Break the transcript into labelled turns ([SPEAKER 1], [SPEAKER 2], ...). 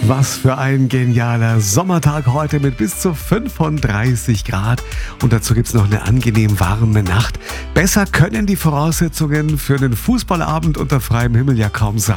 [SPEAKER 1] Was für ein genialer Sommertag heute mit bis zu 35 Grad. Und dazu gibt es noch eine angenehm warme Nacht. Besser können die Voraussetzungen für einen Fußballabend unter freiem Himmel ja kaum sein.